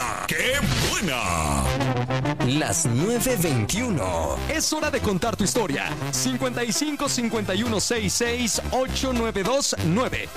¡Ea! ¡Qué buena! Las 9:21. Es hora de contar tu historia. 55 51 66 8929.